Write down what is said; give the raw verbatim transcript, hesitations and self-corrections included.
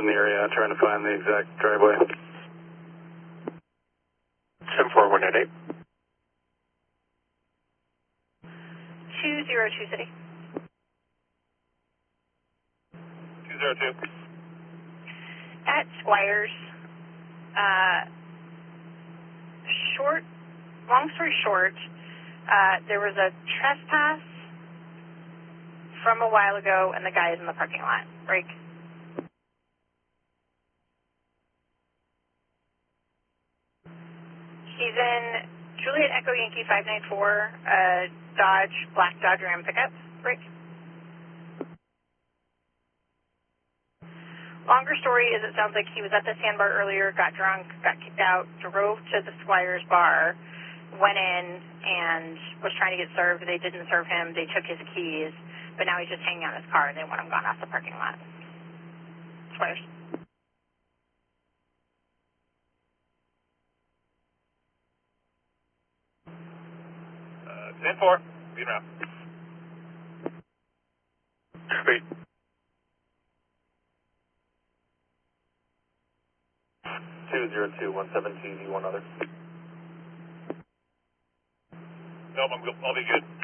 in the area trying to find the exact driveway. seven four one eight eight. two zero two City. two zero two. At Squires, uh, short, long story short, uh, there was a trespass from a while ago and the guy is in the parking lot. Break. He's in Juliet Echo Yankee five nine four, uh, Dodge, black Dodge Ram pickup. Break. Longer story is it sounds like he was at the sandbar earlier, got drunk, got kicked out, drove to the Squires bar, went in and was trying to get served. They didn't serve him. They took his keys, but now he's just hanging out in his car and they want him gone off the parking lot. Squires. Uh, ten four, beat around. Wait. two zero two one seven T V, one other. Nope, I'm, I'll be good.